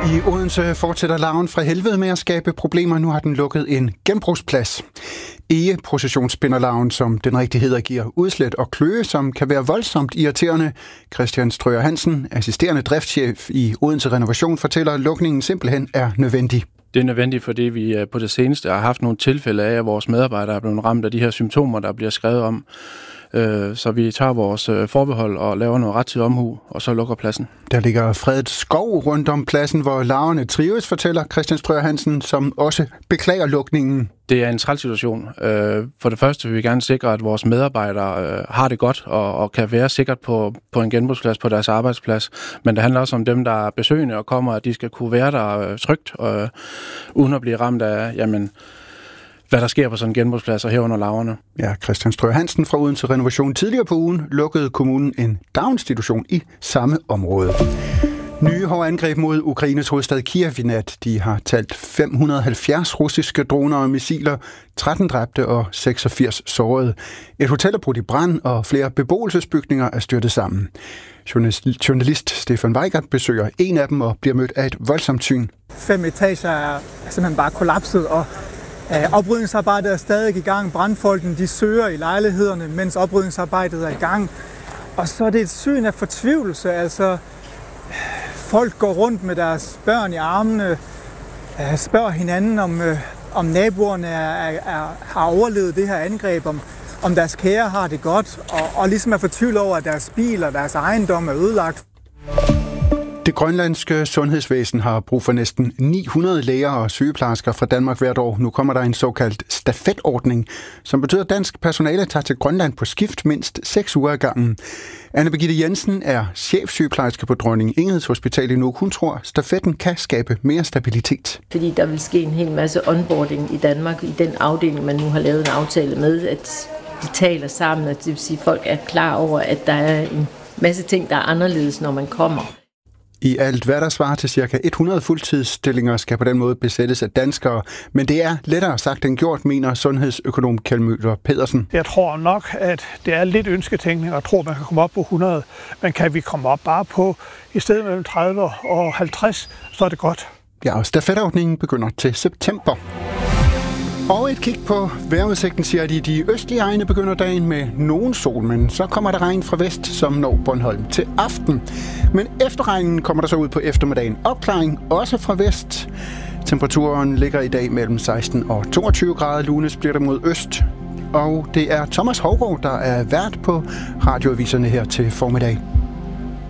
I Odense fortsætter larven fra helvede med at skabe problemer. Nu har den lukket en genbrugsplads. Egeprocessionsspinderlarven, som den rigtig hedder, giver udslæt og kløe, som kan være voldsomt irriterende. Christian Strøger Hansen, assisterende driftschef i Odense Renovation, fortæller, at lukningen simpelthen er nødvendig. Det er nødvendigt, fordi vi på det seneste har haft nogle tilfælde af, at vores medarbejdere er blevet ramt af de her symptomer, der bliver skrevet om. Så vi tager vores forbehold og laver noget rettidig omhu, og så lukker pladsen. Der ligger fredet skov rundt om pladsen, hvor larverne trives, fortæller Christian Strøger Hansen, som også beklager lukningen. Det er en træls situation. For det første vil vi gerne sikre, at vores medarbejdere har det godt og kan være sikkert på en genbrugsplads på deres arbejdsplads. Men det handler også om dem, der er besøgende og kommer, at de skal kunne være der trygt, uden at blive ramt af, hvad der sker på sådan en genbrugsplads og herunder larverne. Ja, Christian Strøger Hansen fra Odense Renovation. Tidligere på ugen lukkede kommunen en daginstitution i samme område. Nye hårde angreb mod Ukraines hovedstad Kiev i nat. De har talt 570 russiske droner og missiler, 13 dræbte og 86 sårede. Et hotel er brudt i brand, og flere beboelsesbygninger er styrtet sammen. Journalist Stefan Weigert besøger en af dem og bliver mødt af et voldsomt syn. 5 etager er simpelthen bare kollapset, og oprydningsarbejdet er stadig i gang. Brandfolkene de søger i lejlighederne, mens oprydningsarbejdet er i gang. Og så er det et syn af fortvivlelse. Altså, folk går rundt med deres børn i armene, spørger hinanden, om naboerne har overlevet det her angreb, om deres kære har det godt, og ligesom er fortvivlet over, at deres bil og deres ejendom er ødelagt. Det grønlandske sundhedsvæsen har brug for næsten 900 læger og sygeplejersker fra Danmark hvert år. Nu kommer der en såkaldt stafetordning, som betyder, at dansk personale tager til Grønland på skift mindst 6 uger ad gangen. Anne Birgitte Jensen er chefsygeplejerske på Dronning Ingrids Hospital i Nuuk. Hun tror, at stafetten kan skabe mere stabilitet. Fordi der vil ske en hel masse onboarding i Danmark i den afdeling, man nu har lavet en aftale med, at de taler sammen, og det vil sige, at folk er klar over, at der er en masse ting, der er anderledes, når man kommer. I alt, hvad der svarer til ca. 100 fuldtidsstillinger, skal på den måde besættes af danskere. Men det er lettere sagt end gjort, mener sundhedsøkonom Kjeld Møller Pedersen. Jeg tror nok, at det er lidt ønsketænkning, og tror, man kan komme op på 100. Men kan vi komme op bare på, i stedet mellem 30 og 50, så er det godt. Ja, og stafetordningen begynder til september. Og et kig på vejrudsigten siger, at i de østlige egne begynder dagen med nogen sol, men så kommer der regn fra vest, som når Bornholm til aften. Men efter regnen kommer der så ud på eftermiddagen opklaring, også fra vest. Temperaturen ligger i dag mellem 16 og 22 grader. Lunes bliver der mod øst. Og det er Thomas Hougaard, der er vært på radioaviserne her til formiddag.